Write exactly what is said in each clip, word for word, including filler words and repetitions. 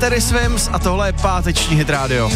Terry Swims a tohle je páteční Hit Radio.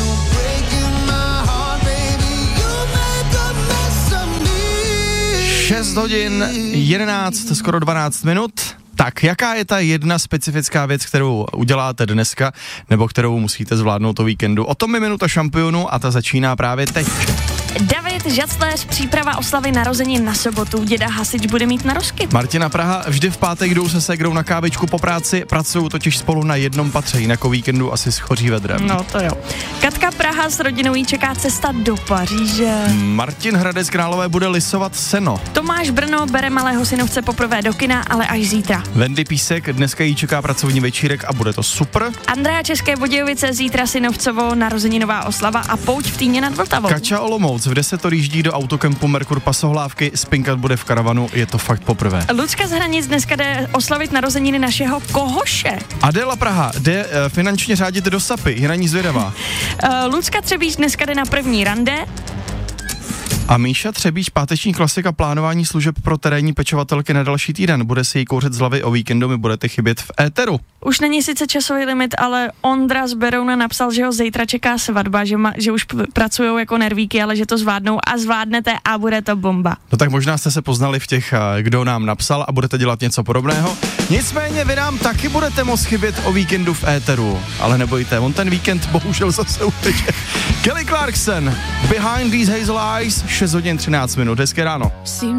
šest hodin, jedenáct, skoro dvanáct minut. Tak, jaká je ta jedna specifická věc, kterou uděláte dneska, nebo kterou musíte zvládnout o víkendu? O tom je minuta šampionu a ta začíná právě teď. David Žacléř, příprava oslavy narozenin na sobotu. Děda Hasič bude mít narozky. Martina Praha, vždy v pátek jdou se ségrou na kávičku po práci, pracují totiž spolu na jednom patře, jinak o víkendu asi schoří vedrem. No to jo. Katka Praha, s rodinou jí čeká cesta do Paříže. Martin Hradec Králové bude lisovat seno. Tomáš Brno bere malého synovce poprvé do kina, ale až zítra. Wendy Písek, dneska jí čeká pracovní večírek a bude to super. Andrea České Budějovice, zítra synovcovo narozeninová oslava a pouť v Týně nad Vltavou. Kača Olomouc v deset dojíždí do autokempu Merkur Pasohlávky, spinkat bude v karavanu, je to fakt poprvé. Lucka z Hranic dneska jde oslavit narozeniny našeho kohoše. Adéla Praha jde uh, finančně řádit do Sapy, je na ní zvědavá. uh, Lucka Třebíč dneska jde na první rande. A Míša Třebíč, páteční klasika plánování služeb pro terénní pečovatelky na další týden. Bude si jí kouřit z hlavy, o víkendu mi budete chybět v éteru. Už není sice časový limit, ale Ondra z Berouna napsal, že ho zítra čeká svatba, že, ma, že už p- pracujou jako nervíky, ale že to zvládnou a zvládnete a bude to bomba. No tak možná jste se poznali v těch, kdo nám napsal a budete dělat něco podobného. Nicméně vy nám taky budete moct chybět o víkendu v éteru. Ale nebojte, on ten víkend bohužel zase uteče. Kelly Clarkson, Behind These Hazel Eyes, šest hodin třináct minut, hezké ráno.